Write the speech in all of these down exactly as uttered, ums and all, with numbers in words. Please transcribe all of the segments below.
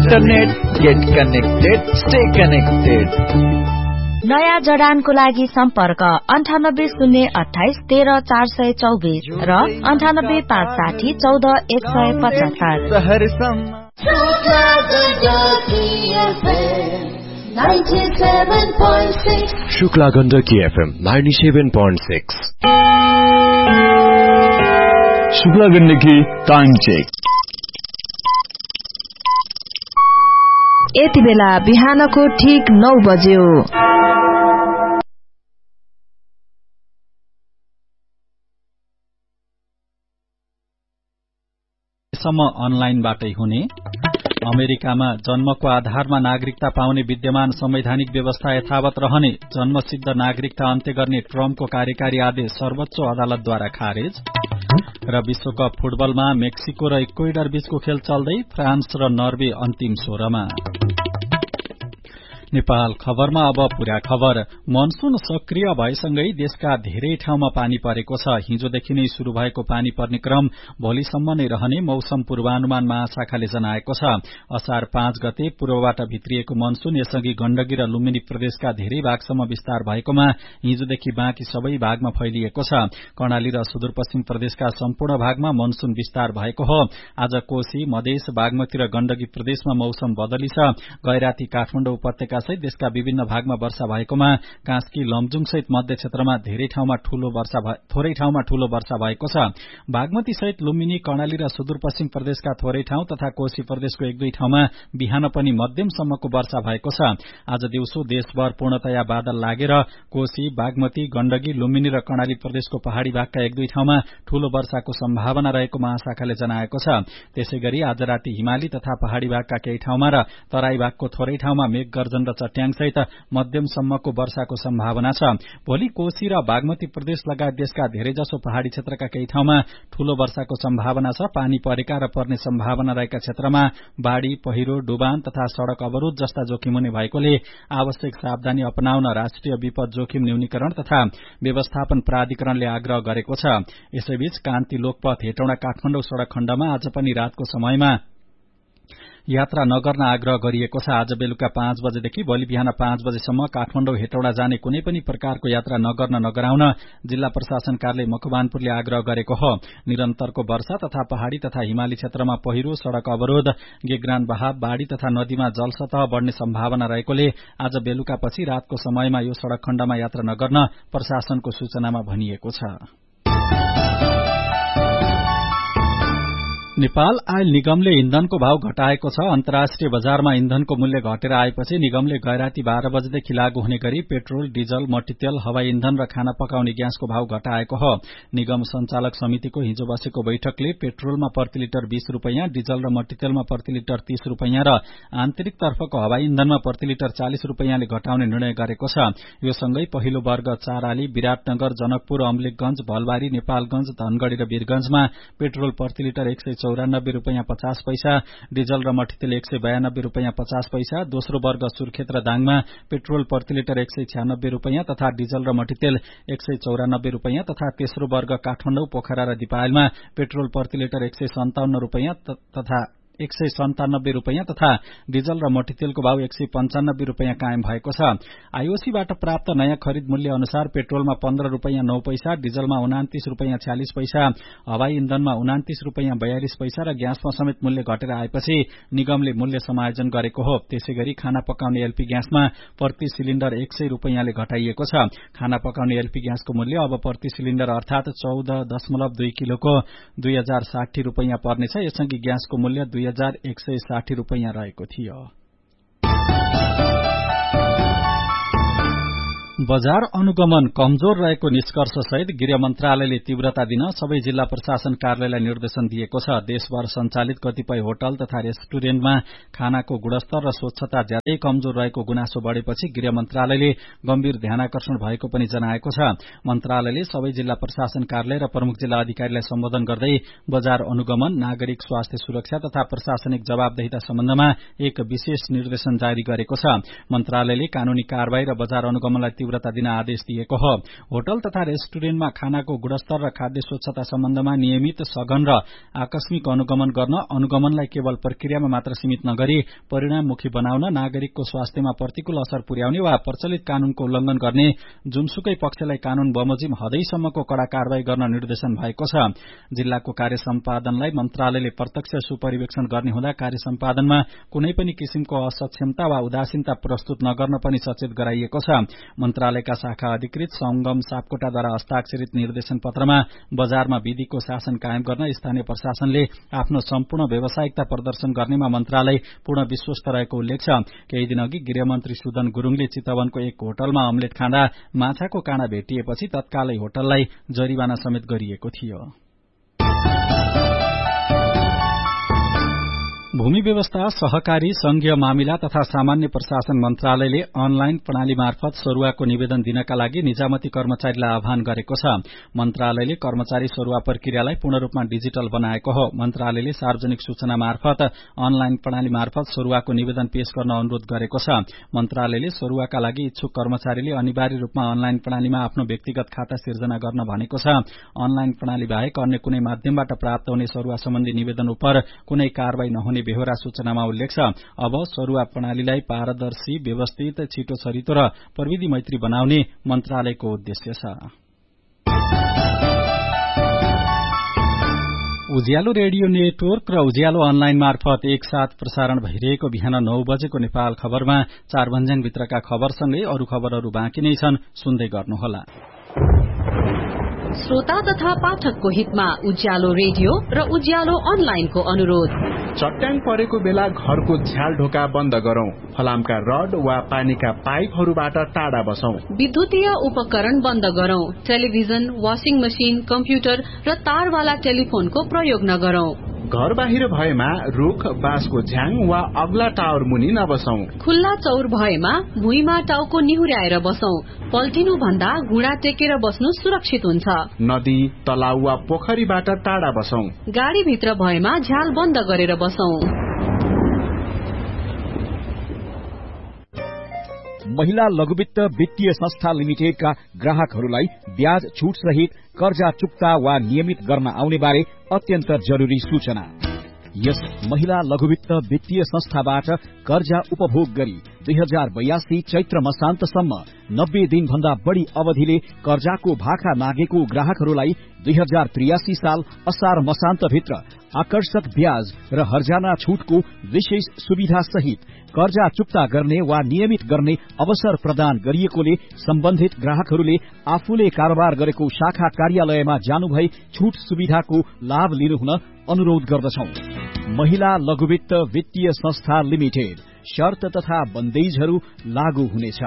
Internet get connected stay connected. नयाँ जडानको लागि सम्पर्क अन्ठानब्बे शून्य अठाइस तेह्र चार सय चौबिस र अन्ठानब्बे पाँच साठी चौध एक सय पचहत्तर। Shukla Gandaki FM ninety seven point six. Shukla Gandaki time check. यति बेला बिहानको ठीक नौ बज्यो। सम्म अनलाइनबाटै हुने अमेरिकामा जन्मको आधारमा नागरिकता पाउने विद्यमान संवैधानिक व्यवस्था यथावत रहने जन्मसिद्ध नागरिकता अन्त्य गर्ने ट्रम्पको कार्यकारी आदेश सर्वोच्च अदालतद्वारा खारेज र विश्वकप फुटबलमा मेक्सिको र इक्वेडर बीचको खेल चल्दै फ्रान्स र नर्वे अन्तिम सोह्रमा। नेपाल खबरमा अब पूरा खबर। मनसून सक्रिय भएसँगै देशका धेरै ठाउँमा पानी परेको छ। हिजोदेखि नै शुरू भएको पानी पर्ने क्रम भोलिसम्म नै रहने मौसम पूर्वानुमान महाशाखाले जनाएको छ। असार पाँच गते पूर्वबाट भित्रिएको मनसून यसअघि गण्डकी र लुम्बिनी प्रदेशका धेरै भागसम्म विस्तार भएकोमा हिजोदेखि बाँकी सबै भागमा फैलिएको छ। कर्णाली र सुदूरपश्चिम प्रदेशका सम्पूर्ण भागमा मनसून विस्तार भएको हो। आज कोशी, मधेस, बागमती र गण्डकी प्रदेशमा मौसम बदली छ। गैराती, काठमाडौँ उपत्यका सहित देशका विभिन्न भागमा वर्षा भएकोमा कास्की, लमजुङ सहित मध्य क्षेत्रमा धेरै ठाउँमा ठूलो वर्षा थोरै ठाउँमा ठूलो वर्षा भएको छ। बागमती सहित लुम्बिनी, कर्णाली र सुदूरपश्चिम प्रदेशका थोरै ठाउँ तथा कोशी प्रदेशको एक दुई ठाउँमा बिहान पनि मध्यमसम्मको वर्षा भएको छ। आज दिउँसो देशभर पूर्णतया बादल लागेर कोशी, बागमती, गण्डकी, लुम्बिनी र कर्णाली प्रदेशको पहाड़ी भागका एक दुई ठाउँमा ठूलो वर्षाको सम्भावना रहेको महाशाखाले जनाएको छ। त्यसैगरी आज राति हिमाली तथा पहाड़ी भागका केही ठाउँमा र तराई भागको थोरै ठाउँमा मेघ गर्जन र चट्याङ सहित मध्यमसम्मको वर्षाको सम्भावना छ। भोलि कोशी र बागमती प्रदेश लगायत देशका धेरैजसो पहाड़ी क्षेत्रका केही ठाउँमा ठूलो वर्षाको सम्भावना छ। पानी परेका र पर्ने सम्भावना रहेका क्षेत्रमा बाढ़ी, पहिरो, डुबान तथा सड़क अवरोध जस्ता जोखिम हुने भएकोले आवश्यक सावधानी अपनाउन राष्ट्रिय विपद जोखिम न्यूनीकरण तथा व्यवस्थापन प्राधिकरणले आग्रह गरेको छ। यसैबीच कान्ति लोकपथ हेटौँडा काठमाडौँ सड़क खण्डमा आज पनि रातको समयमा यात्रा नगर्न आग्रह गरिएको छ। आज बेलुका पाँच बजेदेखि भोलि बिहान पाँच बजेसम्म काठमाडौँ हेटौडा जाने कुनै पनि प्रकारको यात्रा नगर्न नगराउन जिल्ला प्रशासन कार्यालय मकवानपुरले आग्रह गरेको हो। निरन्तरको वर्षा तथा पहाड़ी तथा हिमाली क्षेत्रमा पहिरो, सड़क अवरोध, गेग्रान बहाव, बाढ़ी तथा नदीमा जलसतह बढ़ने सम्भावना रहेकोले आज बेलुकापछि रातको समयमा यो सड़क खण्डमा यात्रा नगर्न प्रशासनको सूचनामा भनिएको छ। नेपाल आयल निगमले इन्धनको भाव घटाएको छ। अन्तर्राष्ट्रिय बजारमा इन्धनको मूल्य घटेर आएपछि निगमले गैराती बाह्र बजेदेखि लागू हुने गरी पेट्रोल, डिजल, मट्टीतेल, हवाई इन्धन र खाना पकाउने ग्यासको भाव घटाएको हो। निगम संचालक समितिको हिजो बसेको बैठकले पेट्रोलमा प्रति लिटर बीस रूपैयाँ, डिजल र मट्टीतेलमा प्रति लिटर तीस रूपैयाँ र आन्तरिक तर्फको हवाई इन्धनमा प्रति लिटर चालिस रूपैयाँले घटाउने निर्णय गरेको छ। यो सँगै पहिलो वर्ग चाराली, विराटनगर, जनकपुर, अम्लेखगंज, भलबारी, नेपालगंज, धनगढ़ी र वीरगंजमा पेट्रोल प्रति लिटर एक सय चौरानब्बे रूपैयाँ पचास पैसा, डिजल र मट्टीतेल एक सय बयानब्बे रूपैयाँ पचास पैसा। दोस्रो वर्ग सुर्खेत र दाङमा पेट्रोल प्रति लिटर एक सय छ्यानब्बे रूपैयाँ तथा डिजल र मट्टीतेल एक सय चौरानब्बे रूपैयाँ तथा तेस्रो वर्ग काठमाडौँ, पोखरा र दिपायलमा पेट्रोल प्रति लिटर एक सय सन्ताउन्न रूपैयाँ तथा एक सय सन्तानब्बे रूपैयाँ तथा डिजल र मट्टीतेलको भाव एक सय पञ्चानब्बे रूपैयाँ कायम भएको छ। आईओसीबाट प्राप्त नयाँ खरिद मूल्य अनुसार पेट्रोलमा पन्ध्र रूपैयाँ नौ पैसा, डिजलमा उनातिस रूपैयाँ छ्यालिस पैसा, हवाई इन्धनमा उनातिस रूपैयाँ बयालिस पैसा र ग्यासमा समेत मूल्य घटेर आएपछि निगमले मूल्य समायोजन गरेको हो। त्यसैगरी खाना पकाउने एलपी ग्यासमा प्रति सिलिण्डर एक सय रूपैयाँले घटाइएको छ। खाना पकाउने एलपी ग्यासको मूल्य अब प्रति सिलिण्डर अर्थात चौध दशमलव दुई किलोको दुई हजार साठी रूपैयाँ पर्नेछ। यसअघि ग्यासको मूल्य दुई हजार एक सय साठी रूपैयाँ रहेको थियो। बजार अनुगमन कमजोर रहेको निष्कर्ष सहित गृह मन्त्रालयले तीव्रता दिन सबै जिल्ला प्रशासन कार्यालयलाई निर्देशन दिएको छ। देशभर सञ्चालित कतिपय होटल तथा रेस्टुरेन्टमा खानाको गुणस्तर र स्वच्छता ज्यादै कमजोर रहेको गुनासो बढ़ेपछि गृह मन्त्रालयले गम्भीर ध्यानाकर्षण भएको पनि जनाएको छ। मन्त्रालयले सबै जिल्ला प्रशासन कार्यालय र प्रमुख जिल्ला अधिकारीलाई सम्बोधन गर्दै बजार अनुगमन, नागरिक स्वास्थ्य सुरक्षा तथा प्रशासनिक जवाबदेहिता सम्बन्धमा एक विशेष निर्देशन जारी गरेको छ। मन्त्रालयले कानूनी कारबाही र बजार अनुगमनलाई तीव्रता दिन आदेश दिएको हो। होटल तथा रेस्टुरेन्टमा खानाको गुणस्तर र खाद्य स्वच्छता सम्बन्धमा नियमित सघन र आकस्मिक अनुगमन गर्न, अनुगमनलाई केवल प्रक्रियामा मात्र सीमित नगरी परिणाममुखी बनाउन, नागरिकको स्वास्थ्यमा प्रतिकूल असर पुर्याउने वा प्रचलित कानूनको उल्लंघन गर्ने जुनसुकै पक्षलाई कानून बमोजिम हदैसम्मको कड़ा कारवाही गर्न निर्देशन भएको छ। जिल्लाको कार्य सम्पादनलाई मन्त्रालयले प्रत्यक्ष सुपरिवेक्षण गर्ने हुँदा कार्य सम्पादनमा कुनै पनि किसिमको असक्षमता वा उदासीनता प्रस्तुत नगर्न पनि सचेत गराइएको छ। मन्त्रालयका शाखा अधिकृत संगम सापकोटाद्वारा हस्ताक्षरित निर्देशन पत्रमा बजारमा विधिको शासन कायम गर्न स्थानीय प्रशासनले आफ्नो सम्पूर्ण व्यावसायिकता प्रदर्शन गर्नेमा मन्त्रालय पूर्ण विश्वस्त रहेको उल्लेख छ। केही दिन अघि गृहमन्त्री सुदन गुरूङले चितवनको एक होटलमा अमलेट खाँदा माछाको काँडा भेटिएपछि तत्कालै होटललाई जरिवाना समेत गरिएको थियो। भूमि व्यवस्था, सहकारी, संघीय मामिला तथा सामान्य प्रशासन मन्त्रालयले अनलाइन प्रणाली मार्फत सरुवाको निवेदन दिनका लागि निजामती कर्मचारीलाई आह्वान गरेको छ। मन्त्रालयले कर्मचारी सरुवा प्रक्रियालाई पूर्ण रूपमा डिजिटल बनाएको हो। मन्त्रालयले सार्वजनिक सूचना मार्फत अनलाइन प्रणाली मार्फत सरुवाको निवेदन पेश गर्न अनुरोध गरेको छ। मन्त्रालयले सरुवाका लागि इच्छुक कर्मचारीले अनिवार्य रूपमा अनलाइन प्रणालीमा आफ्नो व्यक्तिगत खाता सिर्जना गर्न भनेको छ। अनलाइन प्रणाली बाहेक अन्य कुनै माध्यमबाट प्राप्त हुने सरुवा सम्बन्धी निवेदन उप कुनै कारवाही नहुने बेहोरा सूचनामा उल्लेख छ। अब सरुवा प्रणालीलाई पारदर्शी, व्यवस्थित, छिटो छरितो र प्रविधि मैत्री बनाउने मन्त्रालयको उद्देश्य छ। उज्यालो रेडियो नेटवर्क र उज्यालो अनलाइन मार्फत एकसाथ प्रसारण भइरहेको बिहान नौ बजेको नेपाल खबरमा चार भन्ज्याङभित्रका खबरसँगै अरू खबरहरू बाँकी नै छन्, सुन्दै गर्नुहोला। श्रोता तथा पाठकको हितमा उज्यालो रेडियो र उज्यालो अनलाइनको अनुरोध। चट्याङ परेको बेला घरको झ्याल ढोका बन्द गरौं। फलामका रड वा पानीका पाइपहरूबाट टाढा बसौं। विद्युतीय उपकरण बन्द गरौं। टेलिभिजन, वाशिङ मशिन, कम्प्युटर र तारवाला टेलिफोनको प्रयोग नगरौं। घर बाहिर भएमा रुख, बाँसको झ्याङ वा अग्ला टावर मुनि नबसौं। खुल्ला चौर भएमा भुइँमा टाउको निहुर्याएर बसौं। पल्टिनु भन्दा घुँडा टेकेर बस्नु सुरक्षित हुन्छ। नदी, तलाउ वा पोखरीबाट टाढा बसौं। गाडी भित्र भएमा झ्याल बन्द गरेर बसौं। महिला लघुवित्त वित्तीय संस्था लिमिटेडका ग्राहकहरूलाई ब्याज छुट सहित कर्जा चुक्ता वा नियमित गर्न आउने बारे अत्यन्त जरुरी सूचना। यस महिला लघुवित्त वित्तीय संस्थाबाट कर्जा उपभोग गरी दुई हजार बयासी चैत्र मसान्तसम्म नब्बे दिन भन्दा बढ़ी अवधिले कर्जाको भाका मागेको ग्राहकहरूलाई दुई हजार त्रियासी साल असार मसान्तभित्र आकर्षक ब्याज र हर्जाना छुटको विशेष सुविधा सहित कर्जा चुक्ता गर्ने वा नियमित गर्ने अवसर प्रदान गरिएकोले सम्बन्धित ग्राहकहरूले आफूले कारोबार गरेको शाखा कार्यालयमा जानुभई छुट सुविधाको लाभ लिनुहुन अनुरोध गर्दछौं। महिला लघुवित्त वित्तीय संस्था लिमिटेड। शर्त तथा बन्देजहरू लागू हुनेछ।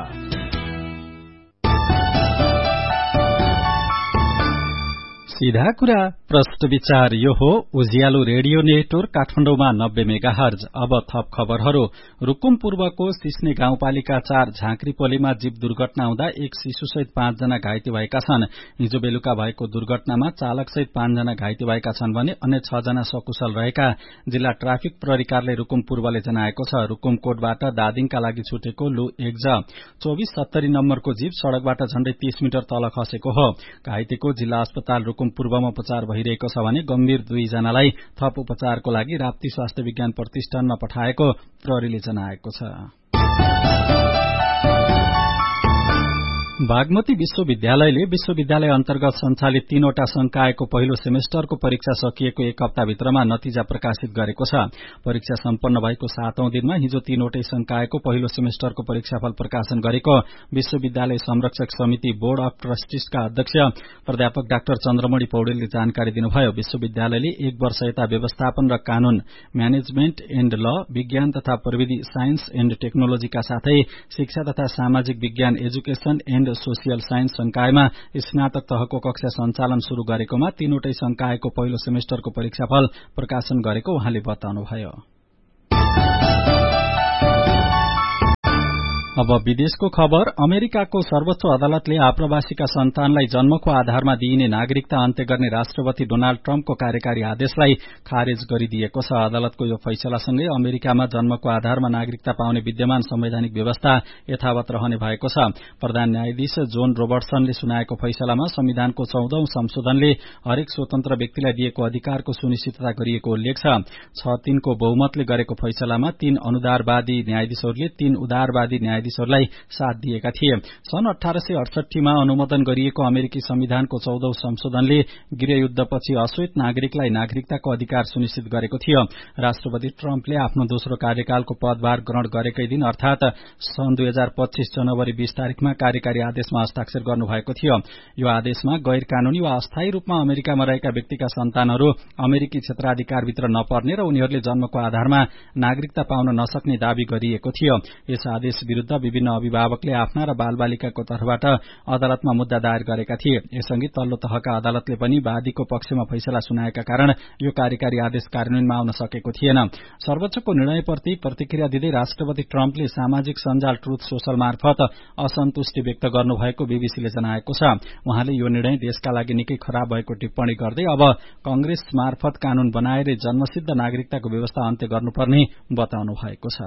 सीधा कुरा प्रश्न विचार यो हो उज्यालो रेडियो नेटवर्क काठमाडौँमा नब्बे मेगाहर्ज। अब थप खबरहरू। रुकुम पूर्वको सिस्ने गाउँपालिका चार झाँक्री पोलेमा जीव दुर्घटना हुँदा एक शिशुसहित पाँचजना घाइते भएका छन्। हिजो बेलुका भएको दुर्घटनामा चालकसहित पाँचजना घाइते भएका छन् भने अन्य छजना सकुशल रहेका जिल्ला ट्राफिक प्रहरी कार्यालय रुकुम पूर्वले जनाएको छ। रुकुम कोटबाट दादिङका लागि छुटेको लु एक ज चौबिस सत्तरी नम्बरको जीव सड़कबाट झण्डै तीस मिटर तल खसेको हो। घाइतेको जिल्ला अस्पताल रुकुम पूर्वमा उपचार भइरहेको छ भने गम्भीर दुईजनालाई थप उपचारको लागि राप्ती स्वास्थ्य विज्ञान प्रतिष्ठानमा पठाएको प्रहरीले जनाएको छ। बागमती विश्वविद्यालयले विश्वविद्यालय अन्तर्गत सञ्चालित तीनवटा संकायको पहिलो सेमेस्टरको परीक्षा सकिएको एक हप्ताभित्रमा नतिजा प्रकाशित गरेको छ। परीक्षा सम्पन्न भएको सातौं दिनमा हिजो तीनवटै संकायको पहिलो सेमेस्टरको परीक्षाफल प्रकाशन गरेको विश्वविद्यालय संरक्षक समिति बोर्ड अफ ट्रस्टिजका अध्यक्ष प्राध्यापक डाक्टर चन्द्रमणि पौडेलले जानकारी दिनुभयो। विश्वविद्यालयले एक वर्ष यता व्यवस्थापन र कानून, म्यानेजमेन्ट एण्ड ल, विज्ञान तथा प्रविधि, साइन्स एण्ड टेक्नोलोजीका साथै शिक्षा तथा सामाजिक विज्ञान, एजुकेशन एण्ड सोसियल साइन्स संकायमा स्नातक तहको कक्षा सञ्चालन शुरू गरेकोमा तीनवटै संकायको पहिलो सेमेस्टरको परीक्षाफल प्रकाशन गरेको उहाँले बताउनुभयो। अब विदेशको खबर। अमेरिकाको सर्वोच्च अदालतले आप्रवासीका सन्तानलाई जन्मको आधारमा दिइने नागरिकता अन्त्य गर्ने राष्ट्रपति डोनाल्ड ट्रम्पको कार्यकारी आदेशलाई खारेज गरिदिएको छ। अदालतको यो फैसलासँगै अमेरिकामा जन्मको आधारमा नागरिकता पाउने विद्यमान संवैधानिक व्यवस्था यथावत रहने भएको छ। प्रधान न्यायाधीश जोन रोबर्टसनले सुनाएको फैसलामा संविधानको चौधौं संशोधनले हरेक स्वतन्त्र व्यक्तिलाई दिएको अधिकारको सुनिश्चितता गरिएको उल्लेख छ। छ तीनको बहुमतले गरेको फैसलामा तीन अनुदारवादी न्यायाधीशहरूले तीन उदारवादी न्यायाधीशहरूलाई साथ दिएका थिए। सन् अठार सय अडसठीमा अनुमोदन गरिएको अमेरिकी संविधानको चौधौं संशोधनले गृहयुद्धपछि अश्वेत नागरिकलाई नागरिकताको अधिकार सुनिश्चित गरेको थियो। राष्ट्रपति ट्रम्पले आफ्नो दोस्रो कार्यकालको पदभार ग्रहण गरेकै दिन अर्थात सन् दुई हजार पच्चीस जनवरी बीस तारिकमा कार्यकारी आदेशमा हस्ताक्षर गर्नुभएको थियो। यो आदेशमा गैर कानूनी वा अस्थायी रूपमा अमेरिकामा रहेका व्यक्तिका सन्तानहरू अमेरिकी क्षेत्राधिकारभित्र नपर्ने र उनीहरूले जन्मको आधारमा नागरिकता पाउन नसक्ने दावी गरिएको थियो। यस आदेश विरूद्ध विभिन्न अभिभावकले आफ्ना र बालबालिकाको तर्फबाट अदालतमा मुद्दा दायर गरेका थिए। यसअघि तल्लो तहका अदालतले पनि वादीको पक्षमा फैसला सुनाएका कारण यो कार्यकारी आदेश कार्यान्वयनमा आउन सकेको थिएन। सर्वोच्चको निर्णयप्रति प्रतिक्रिया दिँदै राष्ट्रपति ट्रम्पले सामाजिक सञ्जाल ट्रुथ सोशल मार्फत असन्तुष्टि व्यक्त गर्नुभएको बीबीसीले जनाएको छ। उहाँले यो निर्णय देशका लागि निकै खराब भएको टिप्पणी गर्दै अब कंग्रेस मार्फत कानून बनाएर जन्मसिद्ध नागरिकताको व्यवस्था अन्त्य गर्नुपर्ने बताउनु भएको छ।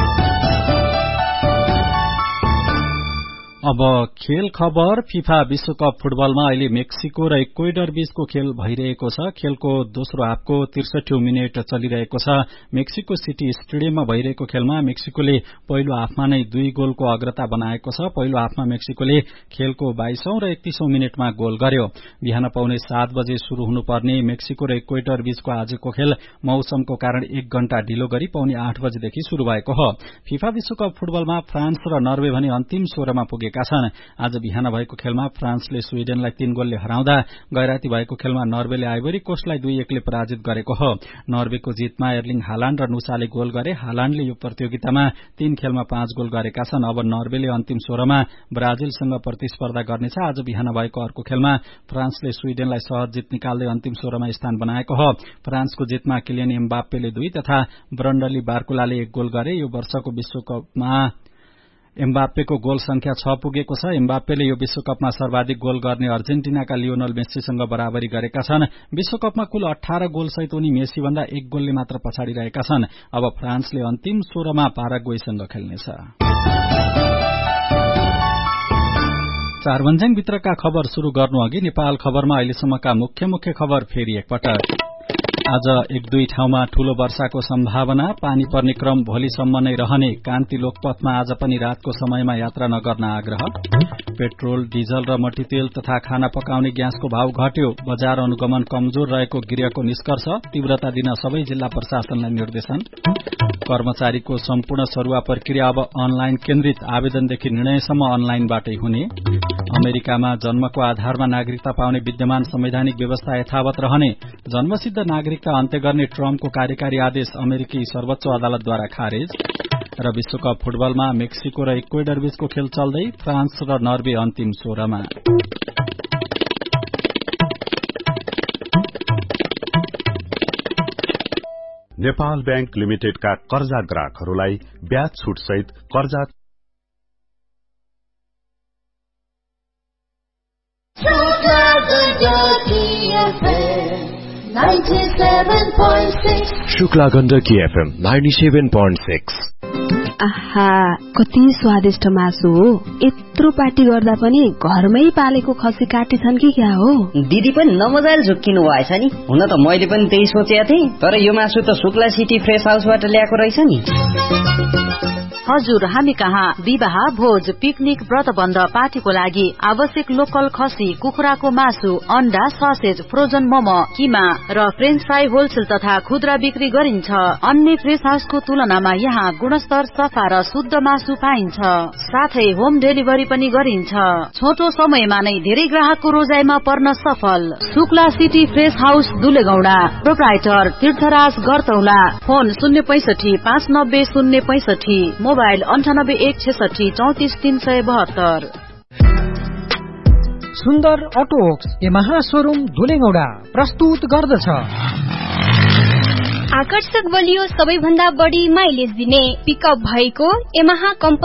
अब खेल खबर। फिफा विश्वकप फुटबलमा अहिले मेक्सिको र इक्वेडर बीचको खेल भइरहेको छ। खेलको दोस्रो हाफको त्रिसठी मिनट चलिरहेको छ। मेक्सिको सिटी स्टेडियममा भइरहेको खेलमा मेक्सिकोले पहिलो हाफमा नै दुई गोलको अग्रता बनाएको छ। पहिलो हाफमा मेक्सिकोले खेलको बाइसौं र एकतीसौं मिनटमा गोल गर्यो। बिहान पाउने सात बजे शुरू हुनुपर्ने मेक्सिको र इक्वेडर बीचको आजको खेल मौसमको कारण एक घण्टा ढिलो गरी पाउने आठ बजेदेखि शुरू भएको हो। फिफा विश्वकप फुटबलमा फ्रान्स र नर्वे भने अन्तिम सोह्रमा पुगे छन्। आज बिहान भएको खेलमा फ्रान्सले स्वीडेनलाई तीन गोलले हराउँदा गैराती भएको खेलमा नर्वेले आइभरी कोस्टलाई दुई एकले पराजित गरेको हो। नर्वेको जितमा एर्लिङ हालाण्ड र नुसाले गोल गरे। हालाण्डले यो प्रतियोगितामा तीन खेलमा पाँच गोल गरेका छन्। अब नर्वेले अन्तिम सोह्रमा ब्राजिलसँग प्रतिस्पर्धा गर्नेछ। आज बिहान भएको अर्को खेलमा फ्रान्सले स्वीडेनलाई सहज जित निकाल्दै अन्तिम सोह्रमा स्थान बनाएको हो। फ्रान्सको जितमा किलियन एम्बाप्पेले दुई तथा ब्रन्डली बार्कुलाले एक गोल गरे। यो वर्षको विश्वकपमा एम्बाप्पेको गोल संख्या छ पुगेको छ। एम्बाप्पेले यो विश्वकपमा सर्वाधिक गोल गर्ने अर्जेन्टिनाका लियोनल मेस्सीसँग बराबरी गरेका छन्। विश्वकपमा कुल अठार गोलसहित उनी मेस्सीभन्दा एक गोलले मात्र पछाडि रहेका छन्। अब फ्रान्सले अन्तिम सोह्रमा पाराग्वेसँग खेल्नेछ। चारभन्ज्याङभित्रका खबर शुरू गर्नु अघि नेपाल खबरमा अहिलेसम्मका मुख्य मुख्य खबर फेरि एकपटक। आज एक दुई ठाउँमा ठूलो वर्षाको सम्भावना। पानी पर्ने क्रम भोलिसम्म नै रहने। कान्ति लोकपथमा आज पनि रातको समयमा यात्रा नगर्न आग्रह। पेट्रोल डिजल र मट्टीतेल तथा खाना पकाउने ग्यासको भाव घट्यो। बजार अनुगमन कमजोर रहेको गृहको निष्कर्ष। तीव्रता दिन सबै जिल्ला प्रशासनलाई निर्देशन। कर्मचारीको सम्पूर्ण सरुवा प्रक्रिया अब अनलाइन केन्द्रित। आवेदनदेखि निर्णयसम्म अनलाइनबाटै हुने। अमेरिकामा जन्मको आधारमा नागरिकता पाउने विद्यमान संवैधानिक व्यवस्था यथावत रहने। जन्मसिद्ध नागरिकता अन्त्य गर्ने ट्रम्पको कार्यकारी आदेश अमेरिकी सर्वोच्च अदालतद्वारा खारेज। र विश्वकप फुटबलमा मेक्सिको र इक्वेडर बीचको खेल चल्दै फ्रान्स र नर्वे अन्तिम सोह्रमा। नेपाल बैंक लिमिटेडका कर्जा ग्राहकहरूलाई ब्याज छुट सहित कर्जा Shukla Gandaki FM ninety seven point six. आहा, कति स्वादिष्ट मासु हो। यत्रो पार्टी गर्दा पनि घरमै पालेको खसी काटेछन् कि क्या हो? दिदी पनि नमजाले झुक्किनु भएछ नि। हुन त मैले पनि त्यही सोचेको थिएँ, तर यो मासु त शुक्ला सिटी फ्रेश हाउसबाट ल्याएको रहेछ नि। हजुर, हामी कहाँ विवाह, भोज, पिकनिक, व्रतबन्ध, पार्टीको लागि आवश्यक लोकल खसी, कुखुराको मासु, अण्डा, ससेज, फ्रोजन मोमो, किमा र फ्रेन्च फ्राई होलसेल तथा खुद्रा बिक्री गरिन्छ। अन्य फ्रेश हाउसको तुलनामा यहाँ गुणस्तर, सफा र शुद्ध मासु पाइन्छ। साथै होम डेलिभरी पनि गरिन्छ। छोटो समयमा नै धेरै ग्राहकको रोजाइमा पर्न सफल। Shukla city fresh house दुलेगौडा। Proprietor तीर्थराज गरतौला। फोन शून्य पैसठी पाँच नब्बे शून्य पैसठी। मोबाइल अन्ठानब्बे एक छेसठी चौतिस तीन सय बहत्तर। सुन्दर अटोक्स यमहा शोरूम दुलेगौडा प्रस्तुत गर्दछ। आकर्षक बलियो सबैभन्दा बढी माइलेज दिने पिकअप भएको यमहा कम्पनी